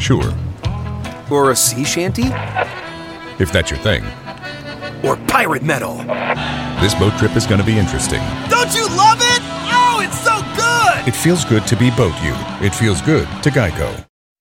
Sure, Or a sea shanty? if that's your thing. Or pirate metal? This boat trip is going to be interesting. Don't you love it? Oh, it's so good! It feels good to be Boat You. It feels good to Geico.